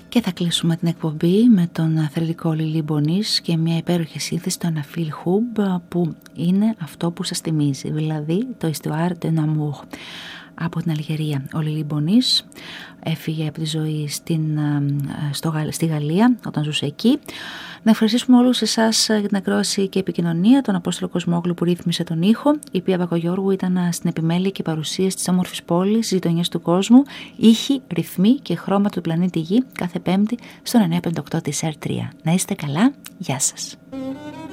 Και θα κλείσουμε την εκπομπή με τον θρηλυκό Λίλι Μπονίς και μια υπέροχη σύνθεση των Αφίλ Χουμπ, που είναι αυτό που σας θυμίζει, δηλαδή το Histoire d'un amour. Από την Αλγερία ο Λίλι Μπονίς έφυγε από τη ζωή στη Γαλλία όταν ζούσε εκεί. Να ευχαριστήσουμε όλους εσάς για την ακρόαση και επικοινωνία, τον Απόστολο Κοσμόγλου που ρύθμισε τον ήχο. Η Πία Βακογιώργου ήταν στην επιμέλεια και παρουσίαση της όμορφης πόλης, στις γειτονιές του κόσμου, ήχοι, ρυθμοί και χρώματα του πλανήτη Γη κάθε Πέμπτη στον 958 της R3. Να είστε καλά, γεια σας.